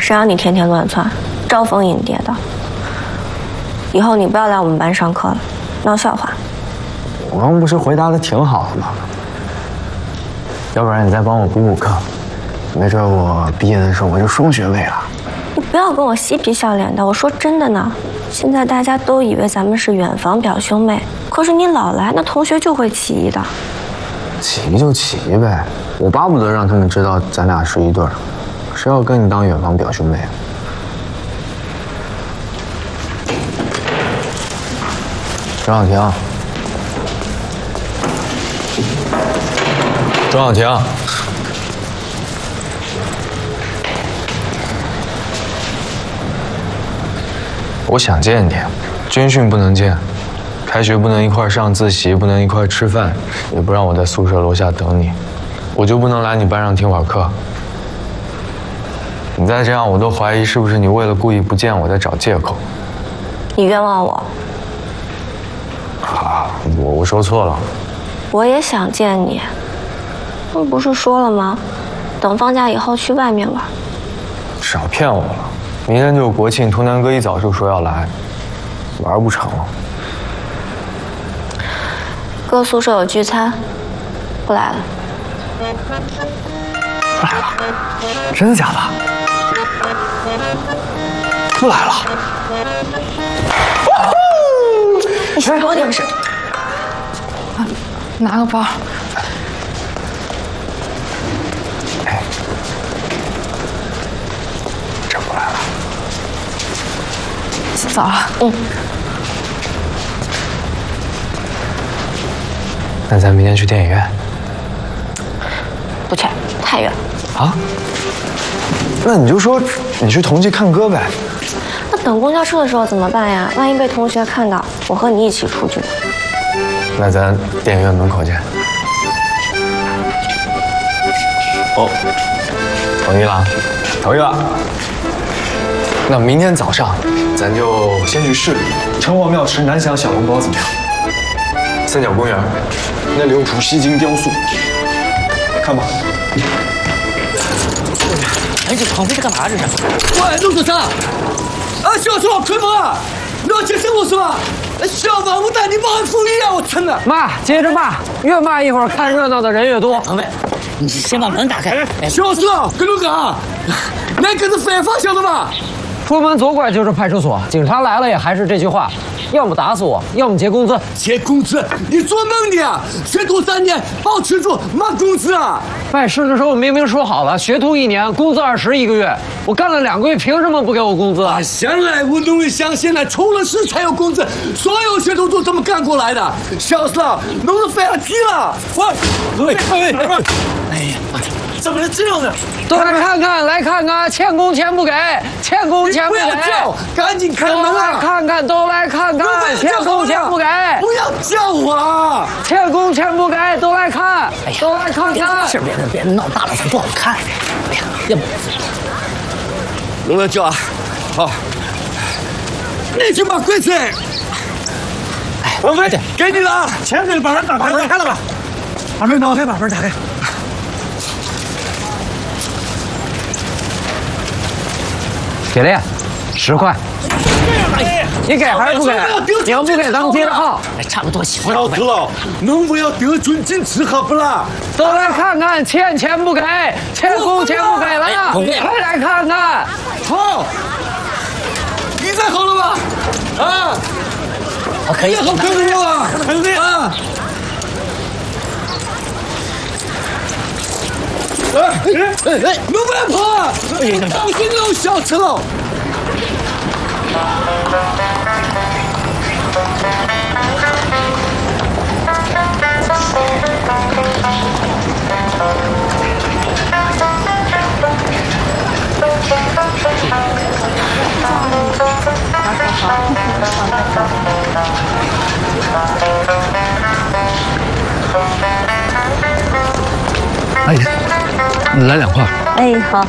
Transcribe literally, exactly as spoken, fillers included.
谁让你天天乱窜，招蜂引蝶的？以后你不要来我们班上课了，闹笑话。 我刚不是回答的挺好的吗？要不然你再帮我补补课，没准我毕业的时候我就双学位了。 你不要跟我嬉皮笑脸的，我说真的呢。现在大家都以为咱们是远房表兄妹，可是你老来，那同学就会起疑的。 起疑就起疑呗，我巴不得让他们知道咱俩是一对儿，谁要跟你当远房表兄妹啊？周小婷，周小婷，我想见你，军训不能见。开学不能一块上自习，不能一块吃饭，也不让我在宿舍楼下等你，我就不能来你班上听会儿课。你再这样，我都怀疑是不是你为了故意不见我在找借口。 你冤枉我。 啊，我我说错了。 我也想见你，我不是说了吗？等放假以后去外面玩。 少骗我了，明天就是国庆，童南哥一早就说要来，玩不成了。 哥宿舍有聚餐，不来了。 不来了？真的假的？不来了？ 你说点什么？ 拿个包。 哎，真不来了。 走了。嗯。 那咱明天去电影院？ 不去，太远。 啊？那你就说你去同济看歌呗。 那等公交车的时候怎么办呀？万一被同学看到，我和你一起出去。 那咱电影院门口见。哦，同意了，同意了。那明天早上，咱就先去市里城隍庙吃南翔小笼包，怎么样？三角公园那里有出西京雕塑，看吧。 哎，这旁边是干嘛？这是？ 喂，陆总长，啊，小周，开门啊！你要接生我是吧？小王，我带你忘恩负义啊！我真的。 骂，接着骂，越骂一会儿看热闹的人越多。 王伟，你先把门打开。 小周，跟陆长，那可是非法晓得吧？ 出门左拐就是派出所，警察来了也还是这句话。要么打死我，要么结工资。 结工资？你做梦的啊！学徒三年，保持住，没工资啊！ 拜师的时候明明说好了，学徒一年，工资二十一个月。我干了两个月，凭什么不给我工资啊？ 向来我努力想，现在出了事才有工资，所有学徒都这么干过来的，笑死了，弄得飞了踢了！喂，喂，喂，哎呀，怎么能这样呢？ 都来看看，来看看，欠工钱不给，欠工钱不给， 不要叫，赶紧开门啊！ 来看看，都来看看，欠工钱不给， 不要叫我啊！ 欠工钱不给，都来看，哎呀，都来看看。 是别人别人闹大了，不好看。哎呀，要不弄了叫啊！好，你去把柜子。哎，王飞，给你了，钱给你，把门打开，打开了吧？把门打开，把门打开。 铁链，十块。你给还是不给？你要不给，咱们接着耗。 哎，差不多行了。 小子了，能不要得寸进尺好不啦？ 都来看看，欠钱不给，欠工钱不给了，快来看看。 好，你再好了吧？啊， 我可以。 好，可以了，肯定啊。哎哎哎！你不要跑啊！当心老小吃了。 阿姨，来两块。 哎，好。